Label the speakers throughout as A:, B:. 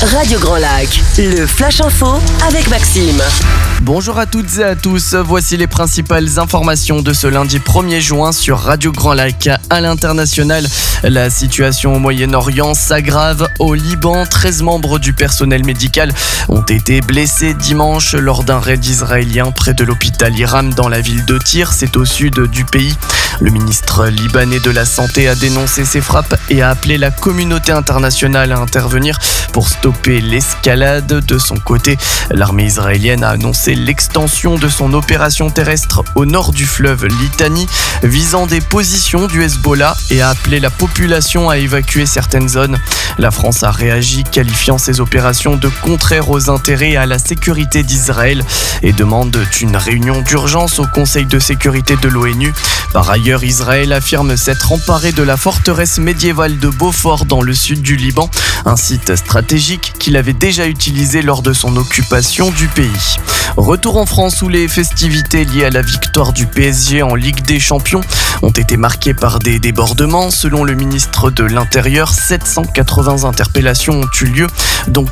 A: Radio Grand Lac, le Flash Info avec Maxime.
B: Bonjour à toutes et à tous, voici les principales informations de ce lundi 1er juin sur Radio Grand Lac. À l'international, la situation au Moyen-Orient s'aggrave. Au Liban, 13 membres du personnel médical ont été blessés dimanche lors d'un raid israélien près de l'hôpital Iram dans la ville de Tyr, c'est au sud du pays. Le ministre libanais de la Santé a dénoncé ces frappes et a appelé la communauté internationale à intervenir pour stopper l'escalade. De son côté, l'armée israélienne a annoncé l'extension de son opération terrestre au nord du fleuve Litani, visant des positions du Hezbollah et a appelé la population à évacuer certaines zones. La France a réagi, qualifiant ces opérations de contraires aux intérêts et à la sécurité d'Israël et demande une réunion d'urgence au Conseil de sécurité de l'ONU. Par ailleurs, Israël affirme s'être emparé de la forteresse médiévale de Beaufort dans le sud du Liban, un site stratégique qu'il avait déjà utilisé lors de son occupation du pays. Retour en France où les festivités liées à la victoire du PSG en Ligue des Champions ont été marquées par des débordements. Selon le ministre de l'Intérieur, 780 interpellations ont eu lieu, dont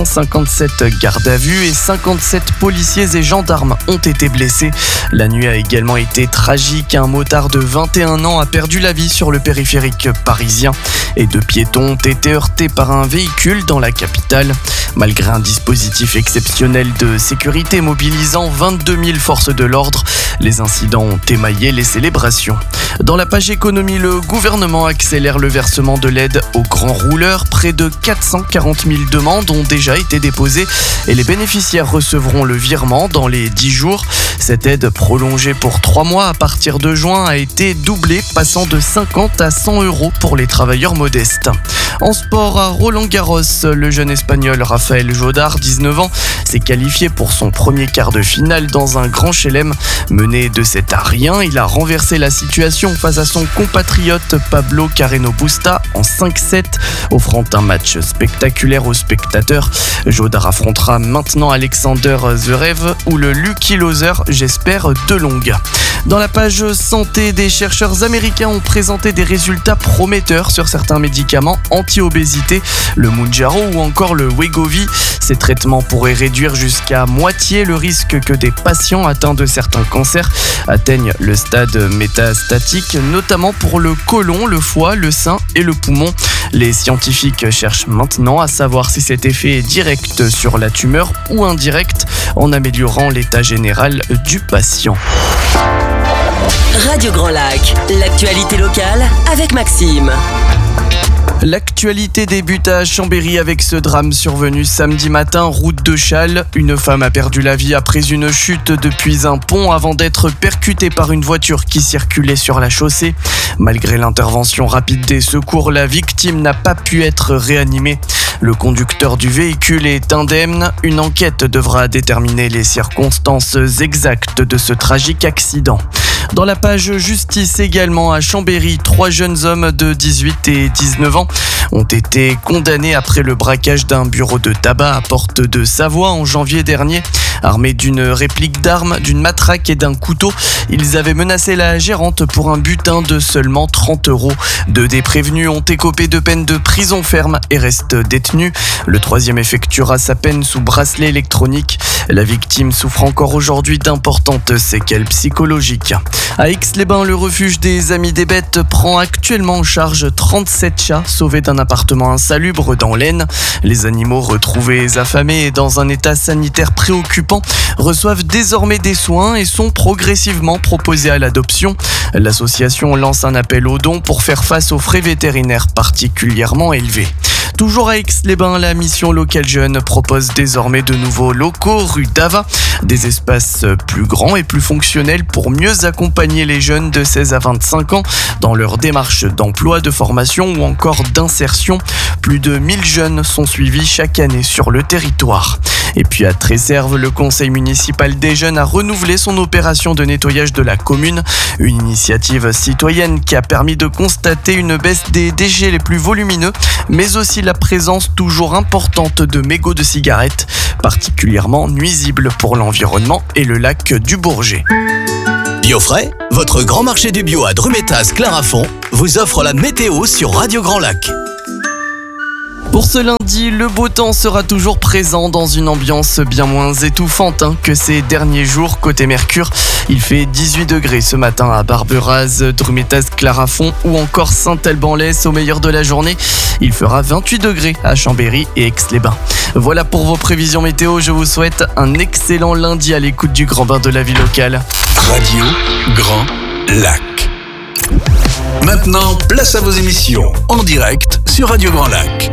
B: 457 gardes à vue et 57 policiers et gendarmes ont été blessés. La nuit a également été tragique. Un motard de 21 ans a perdu la vie sur le périphérique parisien et 2 piétons ont été heurtés par un véhicule dans la capitale. Malgré un dispositif exceptionnel de sécurité mobilisant 22 000 forces de l'ordre, les incidents ont émaillé les célébrations. Dans la page économie, le gouvernement accélère le versement de l'aide aux grands rouleurs. Près de 440 000 demandes ont déjà été déposées et les bénéficiaires recevront le virement dans les 10 jours. Cette aide prolongée pour 3 mois à partir de juin a été doublée, passant de 50 à 100 euros pour les travailleurs modestes. En sport, à Roland-Garros, le jeune espagnol Rafael Jodar, 19 ans, s'est qualifié pour son premier quart de finale dans un grand chelem. Mené de 7 à rien, il a renversé la situation face à son compatriote Pablo Carreno Busta en 5-7, offrant un match spectaculaire aux spectateurs. Jodar affrontera maintenant Alexander Zverev ou le Lucky Loser, j'espère, de longue. Dans la page santé, des chercheurs américains ont présenté des résultats prometteurs sur certains médicaments anti-obésité, le Mounjaro ou encore le Wegovy. Ces traitements pourraient réduire jusqu'à moitié le risque que des patients atteints de certains cancers atteignent le stade métastatique, notamment pour le côlon, le foie, le sein et le poumon. Les scientifiques cherchent maintenant à savoir si cet effet est direct sur la tumeur ou indirect en améliorant l'état général du patient.
A: Radio Grand Lac, l'actualité locale avec Maxime.
B: L'actualité débute à Chambéry avec ce drame survenu samedi matin, route de Châles. Une femme a perdu la vie après une chute depuis un pont avant d'être percutée par une voiture qui circulait sur la chaussée. Malgré l'intervention rapide des secours, la victime n'a pas pu être réanimée. Le conducteur du véhicule est indemne. Une enquête devra déterminer les circonstances exactes de ce tragique accident. Dans la page justice également à Chambéry, 3 jeunes hommes de 18 et 19 ans ont été condamnés après le braquage d'un bureau de tabac à Porte de Savoie en janvier dernier. Armés d'une réplique d'armes, d'une matraque et d'un couteau, ils avaient menacé la gérante pour un butin de seulement 30 euros. 2 des prévenus ont écopé de peine de prison ferme et restent détenus. Le 3e effectuera sa peine sous bracelet électronique. La victime souffre encore aujourd'hui d'importantes séquelles psychologiques. À Aix-les-Bains, le refuge des Amis des Bêtes prend actuellement en charge 37 chats sauvés d'un appartement insalubre dans l'Aisne. Les animaux retrouvés affamés et dans un état sanitaire préoccupant reçoivent désormais des soins et sont progressivement proposés à l'adoption. L'association lance un appel aux dons pour faire face aux frais vétérinaires particulièrement élevés. Toujours à Aix-les-Bains, la mission locale jeune propose désormais de nouveaux locaux rue d'Ava, des espaces plus grands et plus fonctionnels pour mieux accompagner les jeunes de 16 à 25 ans dans leur démarche d'emploi, de formation ou encore d'insertion. Plus de 1000 jeunes sont suivis chaque année sur le territoire. Et puis à Tresserve, le conseil municipal des jeunes a renouvelé son opération de nettoyage de la commune. Une initiative citoyenne qui a permis de constater une baisse des déchets les plus volumineux, mais aussi la présence toujours importante de mégots de cigarettes, particulièrement nuisibles pour l'environnement et le lac du Bourget.
C: Biofrais, votre grand marché du bio à Drumettaz Clarafond, vous offre la météo sur Radio Grand Lac.
B: Pour ce lundi, le beau temps sera toujours présent dans une ambiance bien moins étouffante que ces derniers jours. Côté Mercure, il fait 18 degrés ce matin à Barberaz, Drumettaz, Clarafond ou encore Saint-Alban-l'Est au meilleur de la journée. Il fera 28 degrés à Chambéry et Aix-les-Bains. Voilà pour vos prévisions météo. Je vous souhaite un excellent lundi à l'écoute du Grand Bain de la vie locale.
C: Radio Grand Lac. Maintenant, place à vos émissions en direct sur Radio Grand Lac.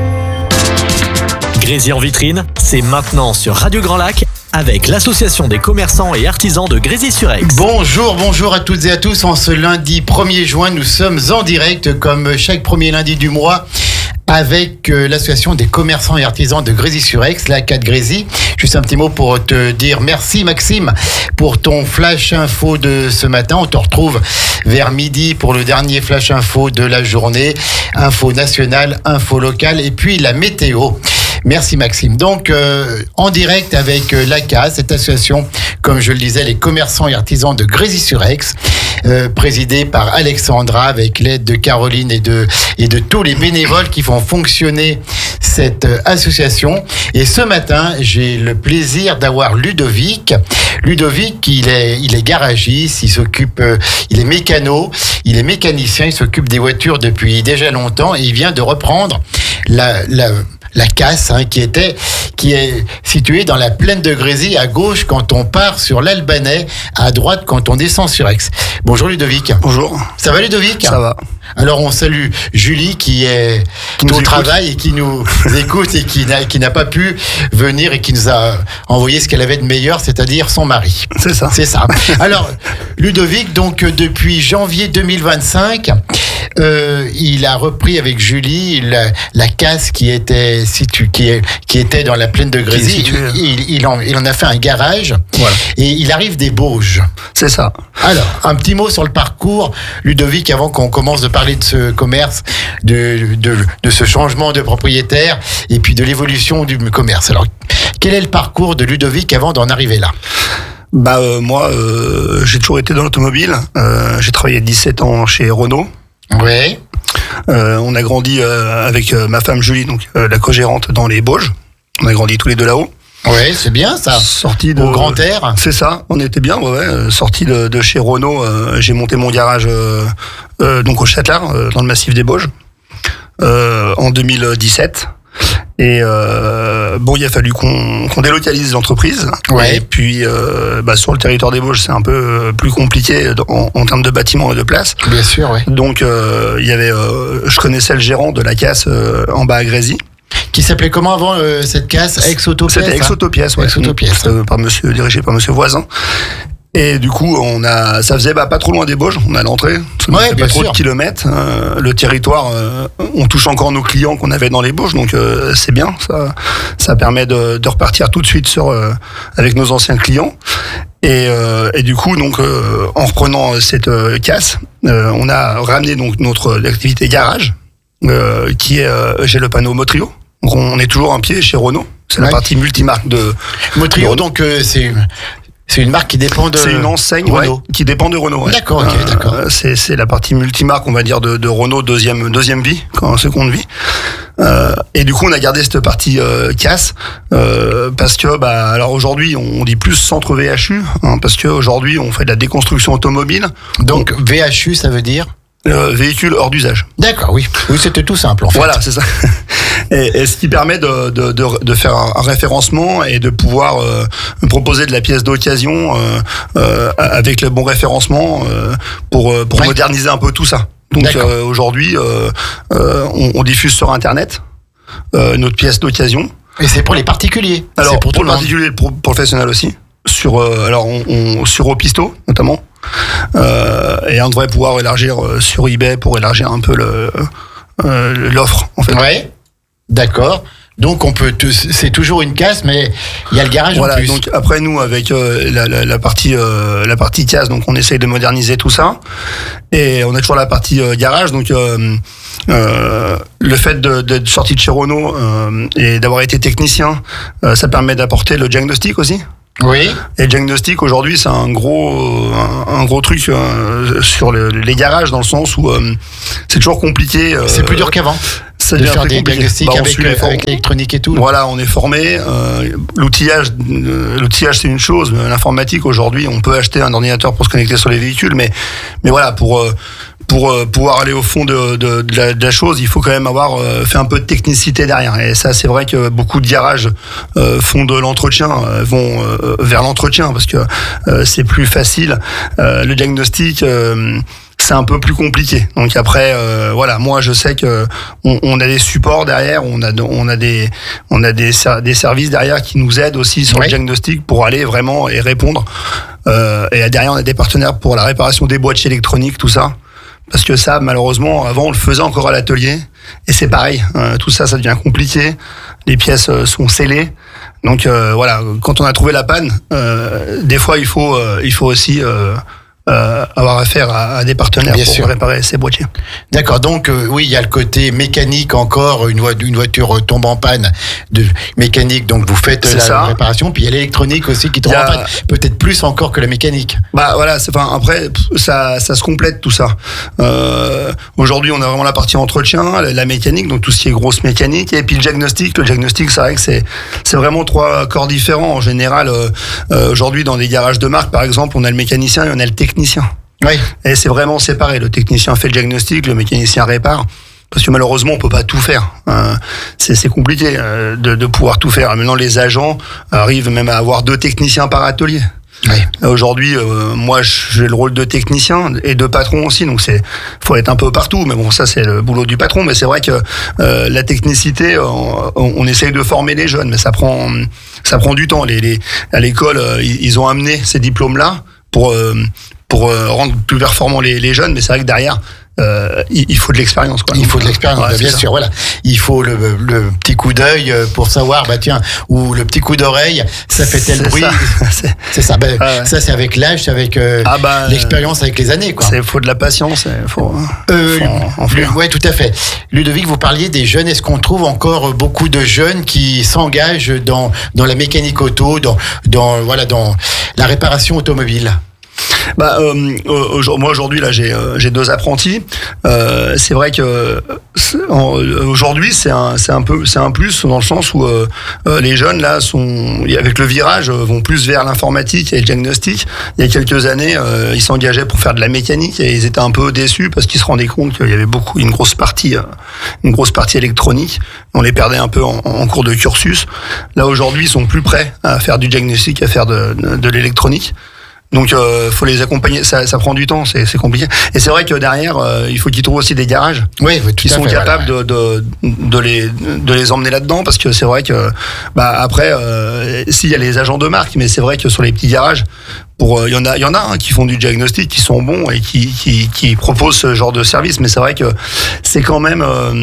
D: Grésy en vitrine, c'est maintenant sur Radio Grand Lac avec l'association des commerçants et artisans de Grésy-sur-Aix.
E: Bonjour à toutes et à tous. En ce lundi 1er juin, nous sommes en direct comme chaque premier lundi du mois avec l'association des commerçants et artisans de Grésy-sur-Aix, la 4 Grésy. Juste un petit mot pour te dire merci Maxime pour ton flash info de ce matin. On te retrouve vers midi pour le dernier flash info de la journée. Info nationale, info locale et puis la météo. Merci Maxime. Donc en direct avec l'ACA, cette association, comme je le disais, les commerçants et artisans de Grésy-sur-Aix, présidée par Alexandra avec l'aide de Caroline et de tous les bénévoles qui font fonctionner cette association. Et ce matin, j'ai le plaisir d'avoir Ludovic. Ludovic, il est garagiste, il est mécano, il est mécanicien, il s'occupe des voitures depuis déjà longtemps et il vient de reprendre la casse qui est située dans la plaine de Grésy à gauche quand on part sur l'Albanais, à droite quand on descend sur Aix. Bonjour Ludovic.
F: Bonjour.
E: Ça va Ludovic ?
F: Ça va.
E: Alors on salue Julie qui nous travaille et qui nous écoute et qui n'a pas pu venir et qui nous a envoyé ce qu'elle avait de meilleur, c'est-à-dire son mari.
F: C'est ça.
E: C'est ça. Alors Ludovic, donc depuis janvier 2025, il a repris avec Julie la casse qui était dans la plaine de Grésy. Il en a fait un garage.
F: Voilà.
E: Et il arrive des Bauges.
F: C'est ça.
E: Alors, un petit mot sur le parcours, Ludovic, avant qu'on commence de parler de ce commerce, de ce changement de propriétaire et puis de l'évolution du commerce. Alors, quel est le parcours de Ludovic avant d'en arriver là ?
F: Moi, j'ai toujours été dans l'automobile. J'ai travaillé 17 ans chez Renault.
E: Oui.
F: On a grandi avec ma femme Julie, donc la co-gérante dans les Bauges. On a grandi tous les deux là-haut.
E: Ouais, c'est bien ça.
F: Sorti
E: au grand air.
F: C'est ça, on était bien, ouais. Sorti de chez Renault, j'ai monté mon garage donc au Châtelard, dans le massif des Bauges, en 2017. Et il a fallu qu'on délocalise l'entreprise.
E: Ouais.
F: Et puis sur le territoire des Bauges, c'est un peu plus compliqué en termes de bâtiments et de place.
E: Bien sûr, ouais.
F: Donc je connaissais le gérant de la casse en bas à Grésy.
E: Qui s'appelait comment avant cette casse ? Ex-Autopièce.
F: C'était Ex-Autopièce, ouais.
E: Ex-Autopièce.
F: Dirigé par monsieur Voisin. Et du coup, ça faisait pas trop loin des Bauges, on a l'entrée,
E: ouais,
F: pas trop de kilomètres. Le territoire, on touche encore nos clients qu'on avait dans les Bauges, donc c'est bien. Ça permet de repartir tout de suite avec nos anciens clients. Et du coup, donc, en reprenant cette casse, on a ramené donc notre activité garage, qui est chez le panneau Motrio. Donc on est toujours un pied chez Renault. C'est la partie multimarque de
E: Motrio.
F: De
E: donc c'est une marque qui dépend de.
F: C'est une enseigne
E: Renault.
F: qui dépend de Renault. Ouais.
E: D'accord, ok, d'accord.
F: C'est la partie multimarque, on va dire, de Renault deuxième vie, seconde vie. Et du coup, on a gardé cette partie casse parce que, alors aujourd'hui, on dit plus centre VHU, parce que aujourd'hui, on fait de la déconstruction automobile.
E: Donc VHU, ça veut dire
F: véhicule hors d'usage.
E: D'accord, oui. Oui, c'était tout simple en fait.
F: Voilà, c'est ça. Et ce qui permet de faire un référencement et de pouvoir proposer de la pièce d'occasion avec le bon référencement pour moderniser un peu tout ça. Donc aujourd'hui, on diffuse sur Internet notre pièce d'occasion.
E: Et c'est pour les particuliers.
F: Alors
E: c'est
F: pour le particulier et le professionnel aussi. Sur Opisto notamment. Et on devrait pouvoir élargir sur eBay pour élargir un peu l'offre en fait.
E: Ouais. D'accord. Donc c'est toujours une casse, mais il y a le garage en plus.
F: Donc après nous avec la partie casse, donc on essaye de moderniser tout ça, et on a toujours la partie garage. Donc le fait d'être sorti de chez Renault et d'avoir été technicien, ça permet d'apporter le diagnostic aussi.
E: Oui.
F: Et le diagnostic aujourd'hui, c'est un gros truc sur les garages, dans le sens où c'est toujours compliqué.
E: C'est plus dur qu'avant.
F: Ça
E: De
F: devient
E: faire
F: très
E: des
F: compliqué.
E: diagnostics
F: On
E: avec
F: suit les
E: l'électronique et tout.
F: Voilà, on est formé. L'outillage, c'est une chose. Mais l'informatique, aujourd'hui, on peut acheter un ordinateur pour se connecter sur les véhicules, mais voilà, pour pouvoir aller au fond de la chose, il faut quand même avoir fait un peu de technicité derrière. Et ça, c'est vrai que beaucoup de garages font de l'entretien, vont vers l'entretien, parce que c'est plus facile. Le diagnostic, c'est un peu plus compliqué. Donc après, voilà, moi je sais que on a des supports derrière, on a des services derrière qui nous aident aussi sur le diagnostic pour aller vraiment et répondre. Et derrière, on a des partenaires pour la réparation des boîtiers électroniques, tout ça. Parce que ça, malheureusement, avant, on le faisait encore à l'atelier. Et c'est pareil. Tout ça, ça devient compliqué. Les pièces sont scellées. Donc, voilà. Quand on a trouvé la panne, des fois, il faut aussi, avoir affaire à des partenaires pour réparer ces boîtiers.
E: D'accord, donc oui, il y a le côté mécanique encore, une voiture tombe en panne de mécanique, donc vous faites la réparation, puis il y a l'électronique aussi qui tombe en panne, peut-être plus encore que la mécanique.
F: Bah voilà, après ça se complète tout ça. Aujourd'hui, on a vraiment la partie entretien, la mécanique, donc tout ce qui est grosse mécanique, et puis le diagnostic. Le diagnostic, c'est vrai que c'est vraiment 3 corps différents. En général, aujourd'hui, dans des garages de marque, par exemple, on a le mécanicien et on a le technicien.
E: Oui.
F: Et c'est vraiment séparé. Le technicien fait le diagnostic, le mécanicien répare. Parce que malheureusement, on peut pas tout faire. C'est compliqué de pouvoir tout faire. Maintenant, les agents arrivent même à avoir 2 techniciens par atelier.
E: Oui.
F: Aujourd'hui, moi, j'ai le rôle de technicien et de patron aussi. Donc, faut être un peu partout. Mais bon, ça, c'est le boulot du patron. Mais c'est vrai que la technicité, on essaye de former les jeunes, mais ça prend du temps. À l'école, ils ont amené ces diplômes-là pour rendre plus performants les jeunes, mais c'est vrai que derrière, il faut de l'expérience, quoi.
E: Il faut de l'expérience, bien sûr. Voilà, il faut le petit coup d'œil pour savoir, bah tiens, ou le petit coup d'oreille, ça fait tel bruit. C'est ça. Ça, c'est avec l'âge, c'est avec l'expérience, avec les années, quoi.
F: Il faut de la patience. Faut en faire.
E: Ouais, tout à fait. Ludovic, vous parliez des jeunes. Est-ce qu'on trouve encore beaucoup de jeunes qui s'engagent dans la mécanique auto, dans la réparation automobile?
F: Moi aujourd'hui là j'ai 2 apprentis. C'est vrai que aujourd'hui c'est un plus dans le sens où les jeunes là avec le virage vont plus vers l'informatique et le diagnostic. Il y a quelques années ils s'engageaient pour faire de la mécanique et ils étaient un peu déçus parce qu'ils se rendaient compte qu'il y avait une grosse partie électronique. On les perdait un peu en cours de cursus. Là aujourd'hui ils sont plus prêts à faire du diagnostic, à faire de l'électronique. Donc faut les accompagner, ça prend du temps, c'est compliqué. Et c'est vrai que derrière, il faut qu'ils trouvent aussi des garages qui sont capables de les emmener là-dedans, parce que c'est vrai que après, s'il y a les agents de marque, mais c'est vrai que sur les petits garages, il y en a qui font du diagnostic, qui sont bons et qui proposent ce genre de service, mais c'est vrai que c'est quand même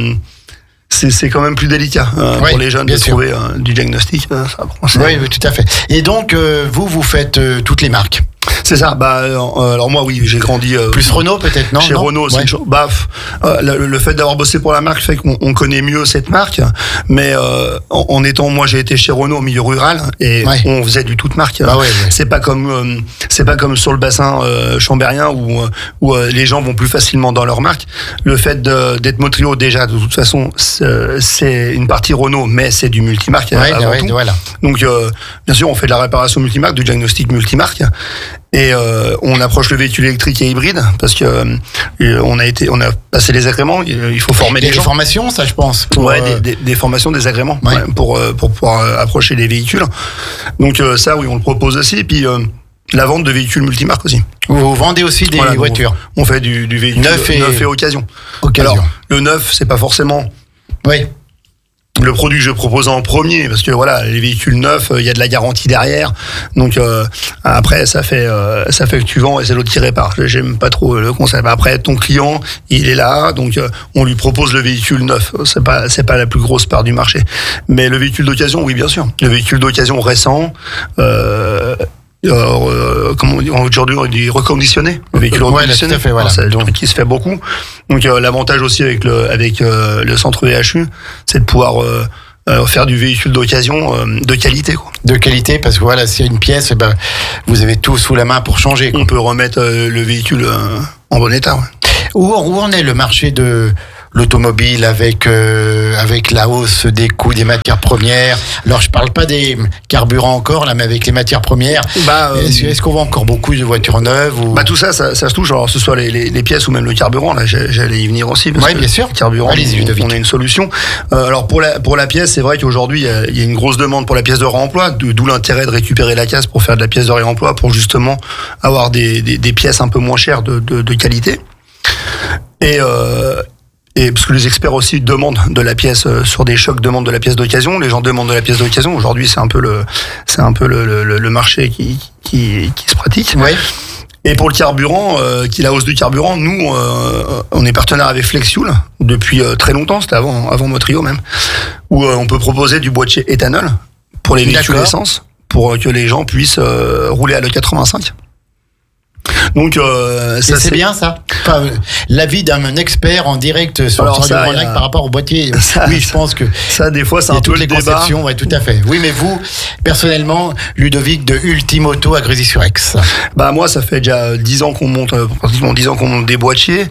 F: c'est quand même plus délicat pour les jeunes de trouver du diagnostic.
E: Oui, tout à fait. Et donc, vous faites toutes les marques?
F: C'est ça. Alors moi, oui, j'ai grandi
E: plus Renault peut-être, non?
F: Chez Renault, c'est le fait d'avoir bossé pour la marque fait qu'on connaît mieux cette marque. Mais en étant, moi, j'ai été chez Renault au milieu rural et on faisait du toute marque. C'est pas comme sur le bassin chambérien où les gens vont plus facilement dans leur marque. Le fait d'être Motrio, déjà, de toute façon, c'est une partie Renault, mais c'est du multimarque avant tout. Voilà. Donc, bien sûr, on fait de la réparation multimarque, du diagnostic multimarque. Et on approche le véhicule électrique et hybride parce que on a passé les agréments. Il faut former les gens. Des
E: formations, ça, je pense.
F: Des formations, des agréments pour pouvoir approcher les véhicules. Donc ça, oui, on le propose aussi. Et puis la vente de véhicules multimarques aussi.
E: Vous vendez aussi des voitures.
F: On fait du véhicule neuf et occasion. Alors le neuf, c'est pas forcément.
E: Oui.
F: Le produit que je propose en premier, parce que voilà, les véhicules neufs, il y a de la garantie derrière. Donc après, ça fait que tu vends et c'est l'autre qui répare. J'aime pas trop le concept. Après, ton client, il est là, donc on lui propose le véhicule neuf. C'est pas la plus grosse part du marché. Mais le véhicule d'occasion, oui, bien sûr. Le véhicule d'occasion récent. Comment on dit aujourd'hui, on dit reconditionné, le véhicule reconditionné. C'est un truc qui se fait beaucoup. Donc l'avantage aussi avec le centre VHU, c'est de pouvoir faire du véhicule d'occasion de qualité, quoi.
E: De qualité, parce que voilà, s'il y a une pièce, eh ben, vous avez tout sous la main pour changer, quoi.
F: On peut remettre le véhicule en bon état. Ouais.
E: Où en est le marché de l'automobile avec la hausse des coûts des matières premières? Alors je parle pas des carburants encore là, mais avec les matières premières, est-ce qu'on vend encore beaucoup de voitures neuves ou...
F: Tout ça se touche. Alors que ce soit les pièces ou même le carburant. Là, j'allais y venir aussi.
E: Oui, bien sûr.
F: Le carburant, on a une solution. Alors pour la pièce, c'est vrai qu'aujourd'hui il y a une grosse demande pour la pièce de réemploi, d'où l'intérêt de récupérer la casse pour faire de la pièce de réemploi, pour justement avoir des pièces un peu moins chères de qualité. Et parce que les experts aussi demandent de la pièce sur des chocs, demandent de la pièce d'occasion. Les gens demandent de la pièce d'occasion. Aujourd'hui, c'est un peu le marché qui se pratique.
E: Oui.
F: Et pour le carburant, la hausse du carburant, nous, on est partenaire avec Flexfuel depuis très longtemps. C'était avant Motrio même, où on peut proposer du boîtier éthanol pour les véhicules essence, pour que les gens puissent rouler à l'E85. Donc
E: ça c'est bien ça. Enfin, l'avis d'un expert en direct sur Radio Grand Lac par rapport au boîtier. Oui, je pense que
F: ça des fois c'est un peu le débat.
E: Conceptions, ouais, tout à fait. Oui, mais vous personnellement, Ludovic de Ultimoto à Grésy-sur-Aix.
F: Moi, ça fait déjà 10 ans qu'on monte, pratiquement 10 ans qu'on monte des boîtiers.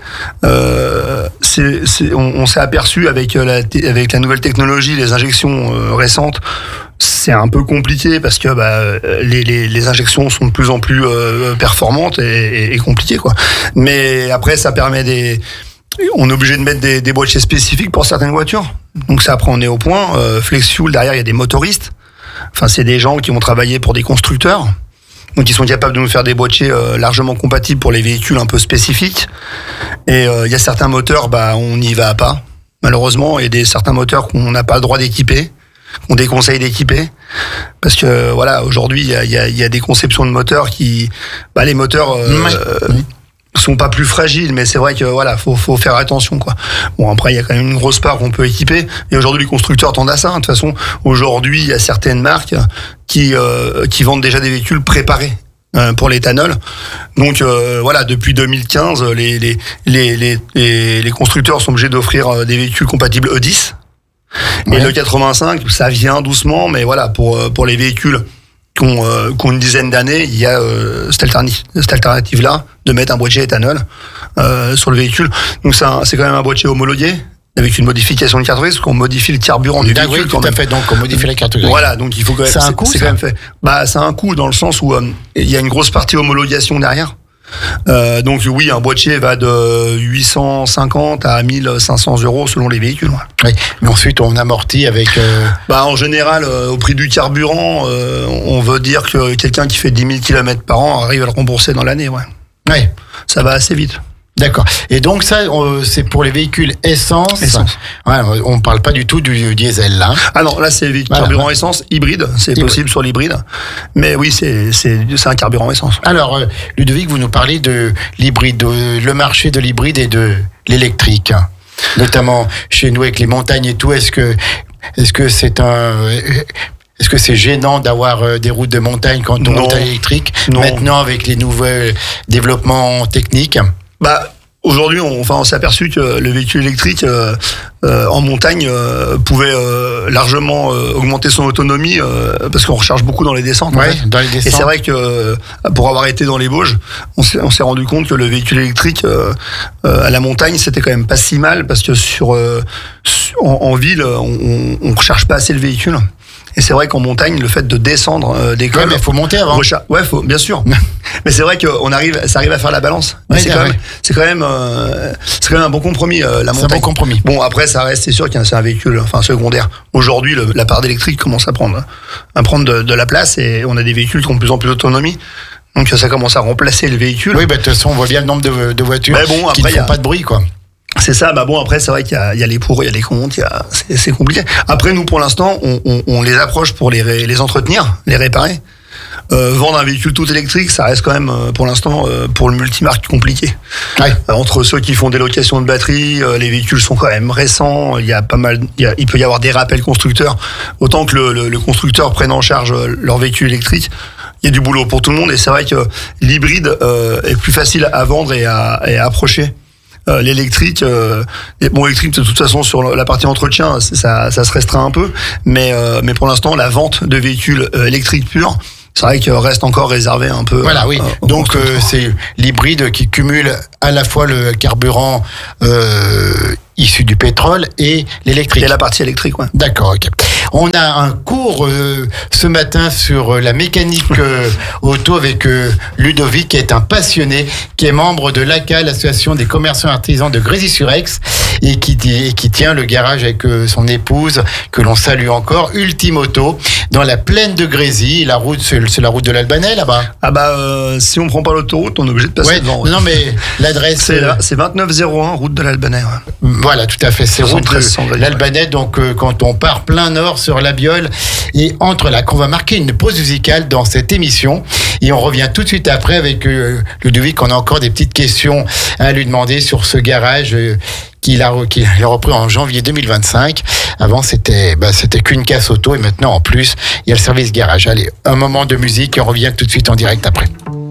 F: On s'est aperçu avec la nouvelle technologie, les injections récentes. C'est un peu compliqué parce que les injections sont de plus en plus performantes et compliquées, quoi. Mais après, ça permet on est obligé de mettre des boîtiers spécifiques pour certaines voitures. Donc ça, après, on est au point. Flexfuel, derrière, il y a des motoristes. Enfin, c'est des gens qui ont travaillé pour des constructeurs. Donc ils sont capables de nous faire des boîtiers largement compatibles pour les véhicules un peu spécifiques. Et il y a certains moteurs, on n'y va pas, malheureusement. Et certains moteurs qu'on n'a pas le droit d'équiper, qu'on déconseille d'équiper, parce que voilà, aujourd'hui il y a des conceptions de moteurs qui, les moteurs sont pas plus fragiles, mais c'est vrai que voilà, faut faire attention, quoi. Bon, après il y a quand même une grosse part qu'on peut équiper, et aujourd'hui les constructeurs tendent à ça. De toute façon, aujourd'hui il y a certaines marques qui vendent déjà des véhicules préparés pour l'éthanol. Donc voilà, depuis 2015, les constructeurs sont obligés d'offrir des véhicules compatibles E10. Et le 85, ça vient doucement, mais voilà, pour les véhicules qui ont une dizaine d'années, il y a cette alternative-là de mettre un boîtier éthanol sur le véhicule. Donc c'est quand même un boîtier homologué avec une modification de carte grise, parce qu'on modifie le carburant du véhicule.
E: Oui, tout à fait. Donc on modifie la carte grise.
F: Voilà, donc il faut quand même.
E: C'est un coût,
F: c'est quand même fait. C'est un coût dans le sens où il y a une grosse partie homologation derrière. Donc oui, un boîtier va de 850 à 1500 € selon les véhicules. Ouais.
E: Oui, mais ensuite on amortit avec...
F: en général, au prix du carburant, on veut dire que quelqu'un qui fait 10 000 km par an arrive à le rembourser dans l'année. Ouais.
E: Oui.
F: Ça va assez vite.
E: D'accord. Et donc ça, c'est pour les véhicules essence. Ouais, on parle pas du tout du diesel là.
F: Ah non, là c'est carburant essence hybride. C'est possible sur l'hybride. Mais oui, c'est un carburant essence.
E: Alors, Ludovic, vous nous parlez de l'hybride, le marché de l'hybride et de l'électrique, notamment chez nous avec les montagnes et tout. Est-ce que c'est gênant d'avoir des routes de montagne quand on monte à l'électrique? Maintenant, avec les nouveaux développements techniques.
F: Aujourd'hui, on s'est aperçu que le véhicule électrique en montagne pouvait largement augmenter son autonomie parce qu'on recharge beaucoup dans les descentes.
E: Ouais, dans les descentes.
F: Et c'est vrai que pour avoir été dans les Bauges, on s'est rendu compte que le véhicule électrique à la montagne, c'était quand même pas si mal, parce que en ville, on recharge pas assez le véhicule. Et c'est vrai qu'en montagne, le fait de descendre des cols...
E: Ouais, mais il faut monter avant.
F: Ouais, bien sûr. Mais c'est vrai que ça arrive à faire la balance. Mais c'est quand même un bon compromis, la montagne.
E: C'est un bon compromis.
F: Bon, après, ça reste, c'est sûr qu'il y a un véhicule, secondaire. Aujourd'hui, la part d'électrique commence à prendre de la place, et on a des véhicules qui ont de plus en plus d'autonomie. Donc ça commence à remplacer le véhicule.
E: Oui, de toute façon, on voit bien le nombre de voitures qui ne font pas de bruit, quoi.
F: C'est ça, après c'est vrai qu'il y a les pour, il y a les contre, c'est compliqué. Après nous pour l'instant on les approche pour les entretenir, les réparer. Vendre un véhicule tout électrique, ça reste quand même pour l'instant pour le multimarque compliqué. Ouais. Entre ceux qui font des locations de batterie, les véhicules sont quand même récents, il peut y avoir des rappels constructeurs, autant que le constructeur prenne en charge leur véhicule électrique. Il y a du boulot pour tout le monde, et c'est vrai que l'hybride est plus facile à vendre et à approcher. l'électrique, électrique de toute façon sur la partie entretien, ça se restreint un peu, mais pour l'instant la vente de véhicules électriques purs, c'est vrai qu'il reste encore réservé un peu.
E: Voilà, oui. Donc c'est l'hybride qui cumule à la fois le carburant issu du pétrole et l'électrique.
F: Et la partie électrique, ouais.
E: D'accord, ok. On a un cours ce matin sur la mécanique auto avec Ludovic, qui est un passionné, qui est membre de l'ACA, l'association des commerçants et artisans de Grésy-sur-Aix, et qui tient le garage avec son épouse, que l'on salue encore, Ultime Auto, dans la plaine de Grésy. La route, c'est la route de l'Albanais, là-bas.
F: Si on prend pas l'autoroute, on est obligé de passer devant. Ouais.
E: Non, mais l'adresse...
F: C'est 2901, route de l'Albanais. Ouais.
E: Voilà, tout à fait. C'est route de l'Albanais. Donc, quand on part plein nord sur la Biole et entre là, qu'on va marquer une pause musicale dans cette émission. Et on revient tout de suite après avec Ludovic. On a encore des petites questions à lui demander sur ce garage qu'il a repris en janvier 2025. Avant, c'était qu'une casse auto, et maintenant, en plus, il y a le service garage. Allez, un moment de musique et on revient tout de suite en direct après.